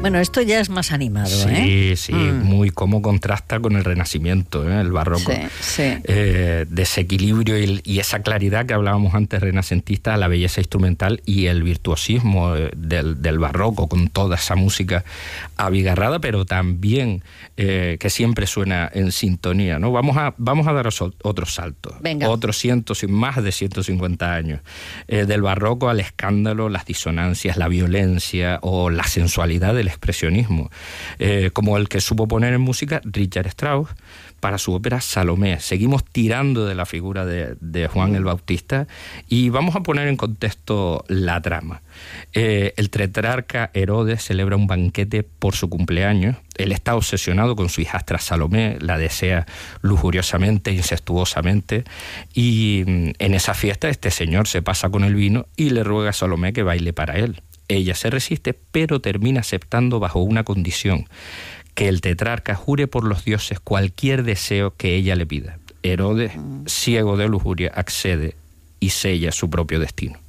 Bueno, esto ya es más animado, Sí, sí, muy cómo contrasta con el Renacimiento, el barroco. Sí. Desequilibrio y esa claridad que hablábamos antes renacentista, la belleza instrumental y el virtuosismo del barroco, con toda esa música abigarrada, pero también que siempre suena en sintonía, ¿no? Vamos a dar otro salto. Venga. Más de 150 años. Del barroco al escándalo, las disonancias, la violencia o la sensualidad del expresionismo, como el que supo poner en música Richard Strauss para su ópera Salomé. Seguimos tirando de la figura de Juan el Bautista y vamos a poner en contexto la trama. El tetrarca Herodes celebra un banquete por su cumpleaños. Él está obsesionado con su hijastra Salomé, la desea lujuriosamente, incestuosamente, y en esa fiesta este señor se pasa con el vino y le ruega a Salomé que baile para él. Ella se resiste, pero termina aceptando bajo una condición: que el tetrarca jure por los dioses cualquier deseo que ella le pida. Herodes, ciego de lujuria, accede y sella su propio destino.